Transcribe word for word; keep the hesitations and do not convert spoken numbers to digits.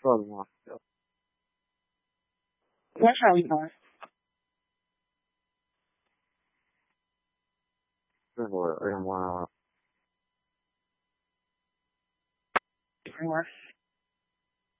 做的吗？ 多少一包？ 师傅有什么？ 一会儿。